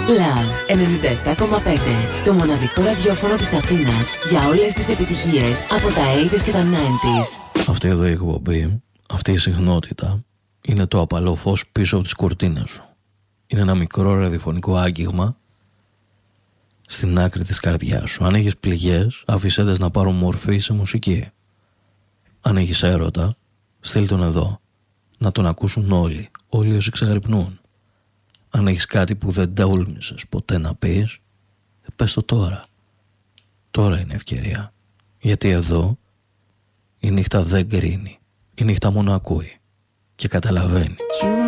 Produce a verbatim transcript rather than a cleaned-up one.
Love ενενήντα επτά κόμμα πέντε. Το μοναδικό ραδιόφωνο της Αθήνας για όλες τις επιτυχίες από τα ογδόντα και τα ενενήντα. Αυτή εδώ η εκπομπή, αυτή η συχνότητα, είναι το απαλό φως πίσω από τις κουρτίνες σου. Είναι ένα μικρό ραδιοφωνικό άγγιγμα στην άκρη της καρδιάς σου. Αν έχεις πληγές, άφησέ τες να πάρουν μορφή σε μουσική. Αν έχεις έρωτα, στείλ τον εδώ, να τον ακούσουν όλοι, όλοι όσοι ξαγρυπνούν. Αν έχεις κάτι που δεν τόλμησες ποτέ να πεις, πες το τώρα. Τώρα είναι ευκαιρία. Γιατί εδώ η νύχτα δεν κρίνει. Η νύχτα μόνο ακούει και καταλαβαίνει.